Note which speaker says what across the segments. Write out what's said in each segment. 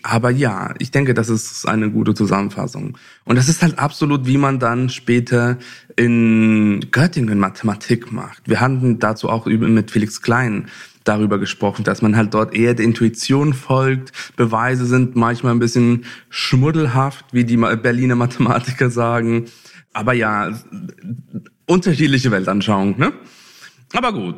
Speaker 1: Aber ja, ich denke, das ist eine gute Zusammenfassung. Und das ist halt absolut, wie man dann später in Göttingen Mathematik macht. Wir hatten dazu auch mit Felix Klein darüber gesprochen, dass man halt dort eher der Intuition folgt. Beweise sind manchmal ein bisschen schmuddelhaft, wie die Berliner Mathematiker sagen. Aber ja, unterschiedliche Weltanschauung, ne? Aber gut.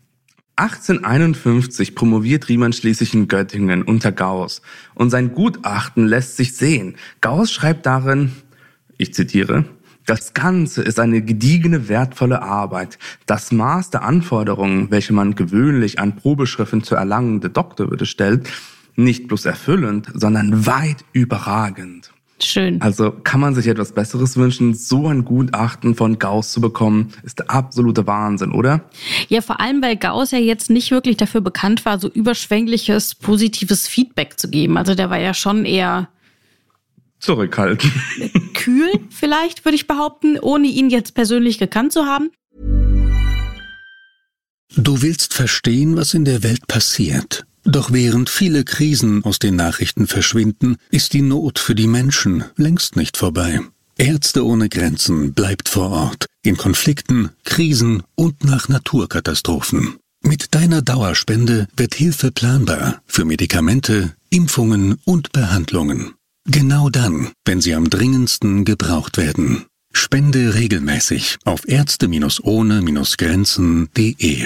Speaker 1: 1851 promoviert Riemann schließlich in Göttingen unter Gauß. Und sein Gutachten lässt sich sehen. Gauß schreibt darin, ich zitiere, das Ganze ist eine gediegene, wertvolle Arbeit. Das Maß der Anforderungen, welche man gewöhnlich an Probeschriften zur erlangende Doktorwürde stellt, nicht bloß erfüllend, sondern weit überragend.
Speaker 2: Schön.
Speaker 1: Also kann man sich etwas Besseres wünschen? So ein Gutachten von Gauß zu bekommen, ist der absolute Wahnsinn, oder?
Speaker 2: Ja, vor allem, weil Gauß ja jetzt nicht wirklich dafür bekannt war, so überschwängliches, positives Feedback zu geben. Also der war ja schon eher
Speaker 1: zurückhaltend.
Speaker 2: Kühl vielleicht, würde ich behaupten, ohne ihn jetzt persönlich gekannt zu haben.
Speaker 3: Du willst verstehen, was in der Welt passiert. Doch während viele Krisen aus den Nachrichten verschwinden, ist die Not für die Menschen längst nicht vorbei. Ärzte ohne Grenzen bleibt vor Ort, in Konflikten, Krisen und nach Naturkatastrophen. Mit deiner Dauerspende wird Hilfe planbar für Medikamente, Impfungen und Behandlungen. Genau dann, wenn sie am dringendsten gebraucht werden. Spende regelmäßig auf ärzte-ohne-grenzen.de.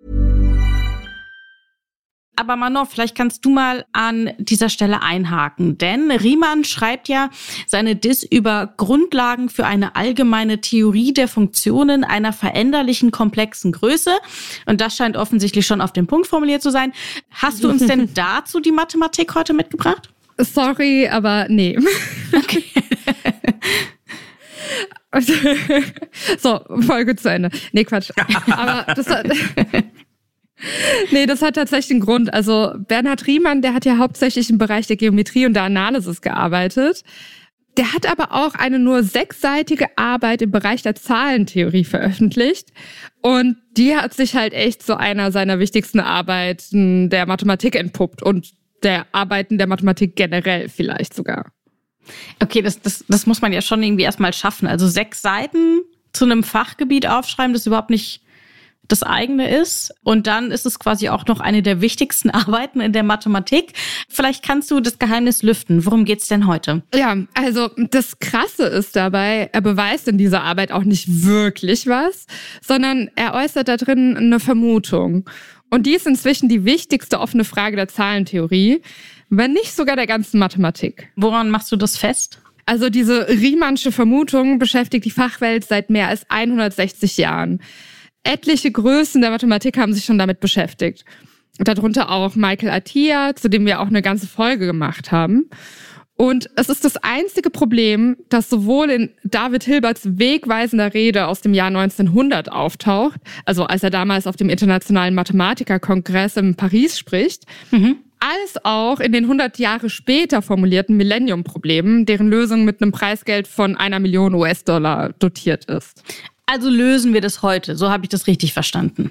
Speaker 2: Aber Manon, vielleicht kannst du mal an dieser Stelle einhaken, denn Riemann schreibt ja seine Diss über Grundlagen für eine allgemeine Theorie der Funktionen einer veränderlichen komplexen Größe. Und das scheint offensichtlich schon auf den Punkt formuliert zu sein. Hast du uns denn dazu die Mathematik heute mitgebracht?
Speaker 4: Sorry, aber nee.
Speaker 2: Okay.
Speaker 4: So, Folge zu Ende. Nee, Quatsch. Aber das hat tatsächlich einen Grund. Also Bernhard Riemann, der hat ja hauptsächlich im Bereich der Geometrie und der Analysis gearbeitet. Der hat aber auch eine nur 6-seitige Arbeit im Bereich der Zahlentheorie veröffentlicht. Und die hat sich halt echt zu einer seiner wichtigsten Arbeiten der Mathematik entpuppt und der Arbeiten der Mathematik generell vielleicht sogar.
Speaker 2: Okay, das muss man ja schon irgendwie erstmal schaffen. Also 6 Seiten zu einem Fachgebiet aufschreiben, das überhaupt nicht das eigene ist. Und dann ist es quasi auch noch eine der wichtigsten Arbeiten in der Mathematik. Vielleicht kannst du das Geheimnis lüften. Worum geht's denn heute?
Speaker 4: Ja, also das Krasse ist dabei, er beweist in dieser Arbeit auch nicht wirklich was, sondern er äußert da drin eine Vermutung. Und die ist inzwischen die wichtigste offene Frage der Zahlentheorie, wenn nicht sogar der ganzen Mathematik.
Speaker 2: Woran machst du das fest?
Speaker 4: Also diese Riemannsche Vermutung beschäftigt die Fachwelt seit mehr als 160 Jahren. Etliche Größen der Mathematik haben sich schon damit beschäftigt. Darunter auch Michael Atiyah, zu dem wir auch eine ganze Folge gemacht haben. Und es ist das einzige Problem, das sowohl in David Hilberts wegweisender Rede aus dem Jahr 1900 auftaucht, also als er damals auf dem Internationalen Mathematikerkongress in Paris spricht, als auch in den 100 Jahre später formulierten Millennium-Problemen, deren Lösung mit einem Preisgeld von 1 Million US-Dollar dotiert ist.
Speaker 2: Also lösen wir das heute, so habe ich das richtig verstanden.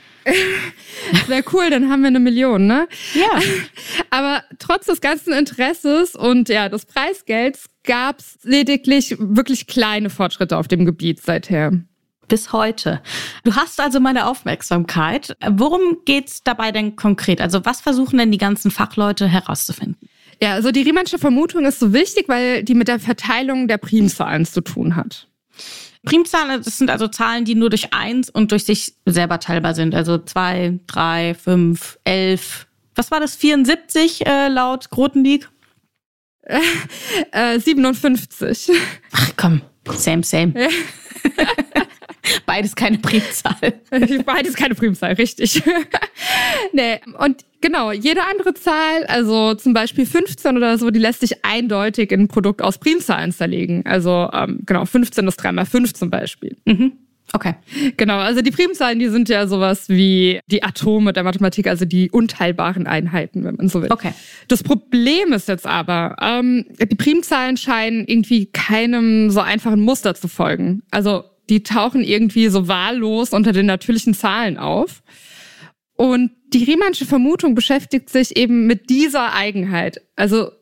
Speaker 4: Wäre cool, dann haben wir 1 Million, ne?
Speaker 2: Ja.
Speaker 4: Aber trotz des ganzen Interesses und ja des Preisgelds gab es lediglich wirklich kleine Fortschritte auf dem Gebiet seither.
Speaker 2: Bis heute. Du hast also meine Aufmerksamkeit. Worum geht's dabei denn konkret? Also was versuchen denn die ganzen Fachleute herauszufinden?
Speaker 4: Ja, also die Riemannsche Vermutung ist so wichtig, weil die mit der Verteilung der Primzahlen zu tun hat.
Speaker 2: Primzahlen, das sind also Zahlen, die nur durch 1 und durch sich selber teilbar sind. Also 2, 3, 5, 11. Was war das? 74 laut Grothendieck?
Speaker 4: 57.
Speaker 2: Ach komm, same.
Speaker 4: Ja.
Speaker 2: Beides keine Primzahl.
Speaker 4: Beides keine Primzahl, richtig. Nee, und genau, jede andere Zahl, also zum Beispiel 15 oder so, die lässt sich eindeutig in ein Produkt aus Primzahlen zerlegen. Also genau, 15 ist 3 mal 5 zum Beispiel.
Speaker 2: Mhm. Okay.
Speaker 4: Genau, also die Primzahlen, die sind ja sowas wie die Atome der Mathematik, also die unteilbaren Einheiten, wenn man so will.
Speaker 2: Okay.
Speaker 4: Das Problem ist jetzt aber, die Primzahlen scheinen irgendwie keinem so einfachen Muster zu folgen. Also die tauchen irgendwie so wahllos unter den natürlichen Zahlen auf. Und die Riemannsche Vermutung beschäftigt sich eben mit dieser Eigenheit. Also